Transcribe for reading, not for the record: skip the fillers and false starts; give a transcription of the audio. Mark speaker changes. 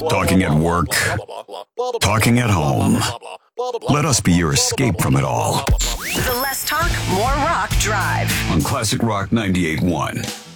Speaker 1: Talking at work. Talking at home. Let us be your escape from it all.
Speaker 2: The Less Talk, More Rock Drive
Speaker 1: on Classic Rock 98.1.